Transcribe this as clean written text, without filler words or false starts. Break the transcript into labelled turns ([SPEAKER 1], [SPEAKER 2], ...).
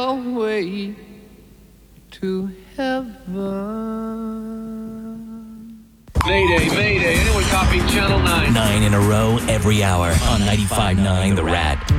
[SPEAKER 1] way to heaven.
[SPEAKER 2] Mayday, mayday, anyone copying Channel 9?
[SPEAKER 3] 9 in a row every hour on 95.9 The Rat.